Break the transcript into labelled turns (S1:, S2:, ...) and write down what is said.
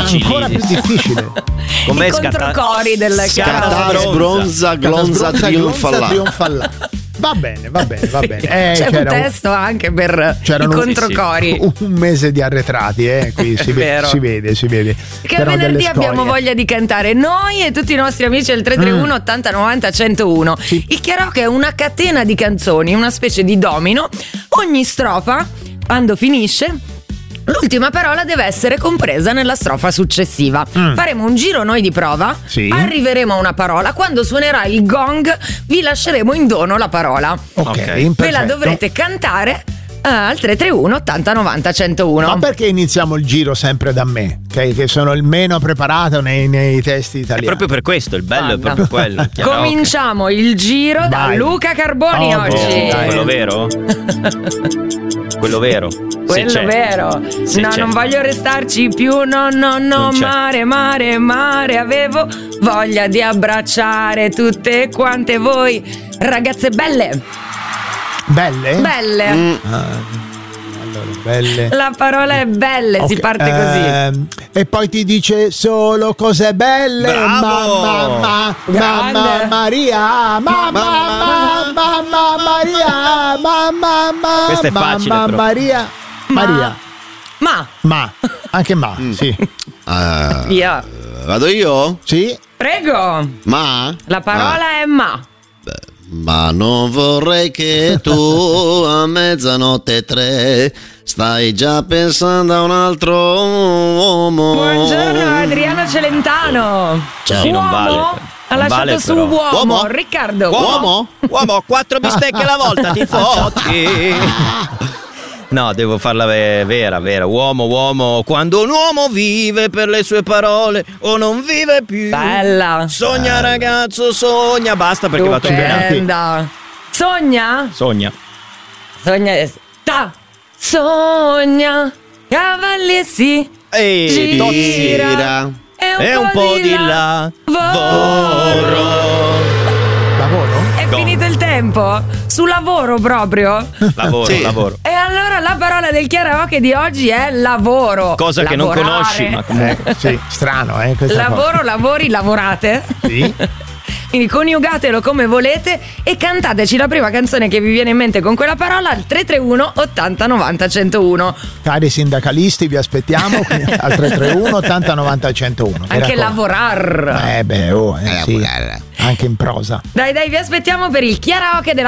S1: difficili.
S2: Ancora più difficile.
S1: Come
S3: I controcori del
S4: Catas, bronza, glonza, trionfalla.
S2: Va bene.
S3: C'è un testo anche per i controcori.
S2: Un mese di arretrati, qui si vede.
S3: Che venerdì abbiamo voglia di cantare noi e tutti i nostri amici del 331 80 90 101.
S2: Sì.
S3: Il karaoke è una catena di canzoni, una specie di domino. Ogni strofa, quando finisce, l'ultima parola deve essere compresa nella strofa successiva. Faremo un giro noi di prova,
S2: Sì.
S3: arriveremo a una parola, quando suonerà il gong vi lasceremo in dono la parola.
S2: Ok,
S3: Ve la
S2: perfetto.
S3: dovrete cantare al 331 80 90 101.
S2: Ma perché iniziamo il giro sempre da me? Che sono il meno preparato nei testi
S1: È
S2: italiani.
S1: proprio per questo, il bello è proprio quello. il karaoke.
S3: Cominciamo il giro da
S2: Vai.
S3: Luca Carboni
S2: Oh,
S3: oggi.
S2: dai.
S1: Quello vero? Quello vero?
S3: Quello vero.
S1: Se
S3: No,
S1: c'è.
S3: non voglio restarci più. No,
S1: Non c'è.
S3: mare. Avevo voglia di abbracciare tutte quante voi, ragazze belle.
S2: Belle?
S3: Belle.
S2: Allora, belle.
S3: La parola è belle, si
S2: Ok,
S3: parte così.
S2: E poi ti dice solo cose belle.
S1: Bravo!
S2: Mamma
S3: Grande.
S2: Maria. Mamma Maria. Mamma.
S1: Questo è facile,
S2: Mamma
S1: però.
S2: Maria. Maria.
S3: Ma
S2: Anche sì.
S3: via.
S4: Vado io?
S2: Sì.
S3: Prego.
S4: Ma?
S3: La parola è ma.
S4: Ma non vorrei che tu a mezzanotte 3 stai già pensando a un altro uomo.
S3: Buongiorno Adriano Celentano.
S4: Ciao.
S1: Sì, non vale.
S3: Uomo? Ha
S1: Non
S3: lasciato
S1: vale,
S3: su
S1: però.
S3: uomo.
S4: Uomo?
S3: Riccardo.
S4: Uomo?
S1: 4 bistecche alla volta, ti fotti. No, devo farla vera. Uomo, quando un uomo vive per le sue parole o non vive più.
S3: Bella.
S1: Sogna ragazzo, sogna. Basta perché vado bene.
S3: Stupenda. Sogna?
S1: Sogna.
S3: Sogna. Cavalli si
S1: E
S3: gira.
S1: E un po' di lavoro.
S2: Lavoro?
S3: È
S1: Gong.
S3: finito il tempo? Su lavoro proprio?
S1: Lavoro.
S3: E allora la parola del karaoke di oggi è lavoro.
S1: Cosa che non
S3: Lavorare.
S1: conosci, ma comunque.
S2: Sì, strano, questa
S3: Lavoro, lavori, lavorate.
S2: cosa. Sì.
S3: Quindi coniugatelo come volete e cantateci la prima canzone che vi viene in mente con quella parola al 331 80 90 101.
S2: Cari sindacalisti, vi aspettiamo qui al 331 80 90 101. Mi
S3: Anche
S2: raccomando.
S3: lavorar.
S2: Sì. Anche in prosa.
S3: Dai, vi aspettiamo per il karaoke della